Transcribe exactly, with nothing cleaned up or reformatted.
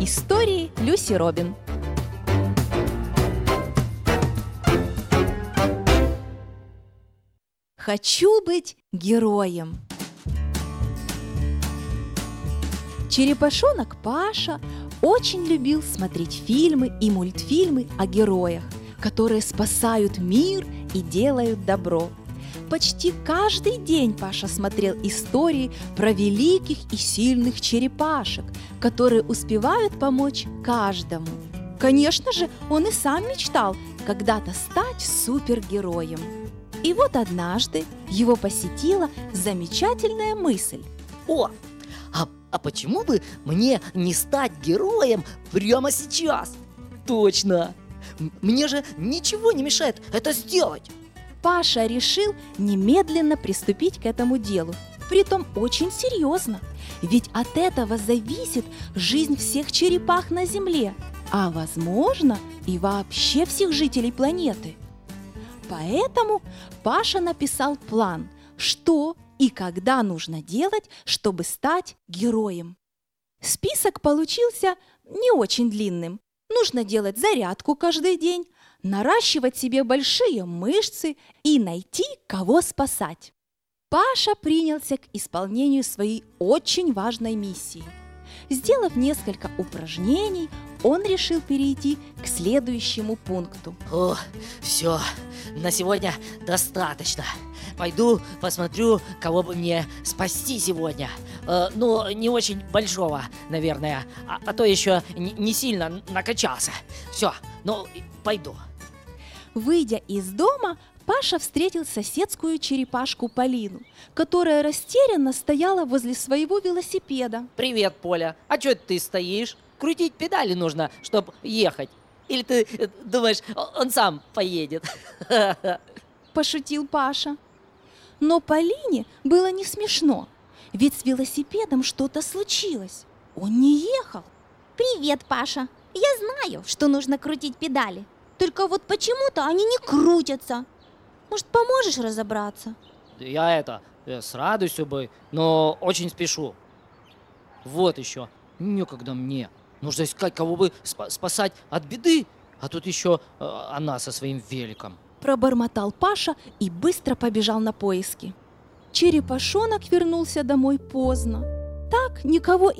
Истории Люси Робин. Хочу быть героем. Черепашонок Паша очень любил смотреть фильмы и мультфильмы о героях, которые спасают мир и делают добро. Почти каждый день Паша смотрел истории про великих и сильных черепашек, которые успевают помочь каждому. Конечно же, он и сам мечтал когда-то стать супергероем. И вот однажды его посетила замечательная мысль. О, а, а почему бы мне не стать героем прямо сейчас? Точно! М- Мне же ничего не мешает это сделать. Паша решил немедленно приступить к этому делу, притом очень серьезно, ведь от этого зависит жизнь всех черепах на Земле, а возможно и вообще всех жителей планеты. Поэтому Паша написал план, что и когда нужно делать, чтобы стать героем. Список получился не очень длинным. Нужно делать зарядку каждый день, наращивать себе большие мышцы и найти, кого спасать. Паша принялся к исполнению своей очень важной миссии. Сделав несколько упражнений, он решил перейти к следующему пункту. О, все, на сегодня достаточно. Пойду посмотрю, кого бы мне спасти сегодня. Э, ну, не очень большого, наверное, а, а то еще не, не сильно накачался. Все, ну, пойду. Выйдя из дома, Паша встретил соседскую черепашку Полину, которая растерянно стояла возле своего велосипеда. Привет, Поля. А что ты стоишь? Крутить педали нужно, чтобы ехать. Или ты э, думаешь, о- он сам поедет? Пошутил Паша. Но Полине было не смешно, ведь с велосипедом что-то случилось. Он не ехал. Привет, Паша. Я знаю, что нужно крутить педали. Только вот почему-то они не крутятся. Может, поможешь разобраться? Я это, э, с радостью бы, но очень спешу. Вот еще, некогда мне. Нужно искать, кого бы спа- спасать от беды, а тут еще э, она со своим великом. Пробормотал Паша и быстро побежал на поиски. Черепашонок вернулся домой поздно. Так никого и